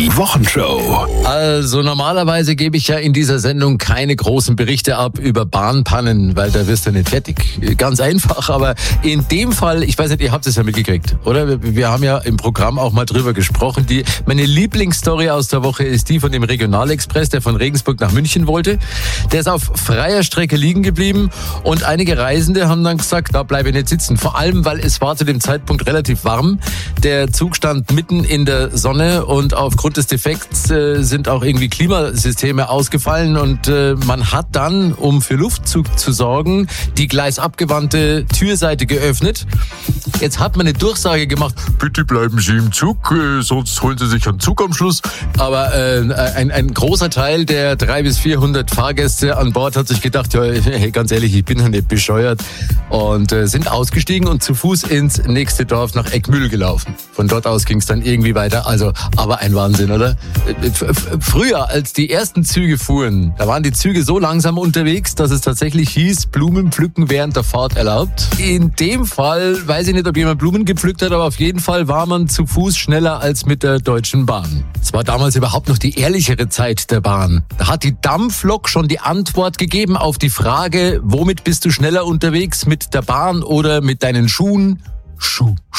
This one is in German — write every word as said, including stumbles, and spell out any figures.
Die Wochenshow. Also normalerweise gebe ich ja in dieser Sendung keine großen Berichte ab über Bahnpannen, weil da wirst du nicht fertig. Ganz einfach, aber in dem Fall, ich weiß nicht, ihr habt es ja mitgekriegt, oder? Wir haben ja im Programm auch mal drüber gesprochen. Die, meine Lieblingsstory aus der Woche ist die von dem Regionalexpress, der von Regensburg nach München wollte. Der ist auf freier Strecke liegen geblieben und einige Reisende haben dann gesagt, da bleibe ich nicht sitzen. Vor allem, weil es war zu dem Zeitpunkt relativ warm. Der Zug stand mitten in der Sonne und aufgrund des Defekts äh, sind auch irgendwie Klimasysteme ausgefallen und äh, man hat dann, um für Luftzug zu sorgen, die gleisabgewandte Türseite geöffnet. Jetzt hat man eine Durchsage gemacht, bitte bleiben Sie im Zug, äh, sonst holen Sie sich einen Zuganschluss. Aber äh, ein, ein großer Teil der dreihundert bis vierhundert Fahrgäste an Bord hat sich gedacht, ja, hey, ganz ehrlich, ich bin ja nicht bescheuert, und äh, sind ausgestiegen und zu Fuß ins nächste Dorf nach Eckmühl gelaufen. Von dort aus ging es dann irgendwie weiter. Also, aber ein Wahnsinn, oder? Früher, als die ersten Züge fuhren, da waren die Züge so langsam unterwegs, dass es tatsächlich hieß, Blumen pflücken während der Fahrt erlaubt. In dem Fall, weiß ich nicht, ob jemand Blumen gepflückt hat, aber auf jeden Fall war man zu Fuß schneller als mit der Deutschen Bahn. Es war damals überhaupt noch die ehrlichere Zeit der Bahn. Da hat die Dampflok schon die Antwort gegeben auf die Frage, womit bist du schneller unterwegs, mit der Bahn oder mit deinen Schuhen? Schuh.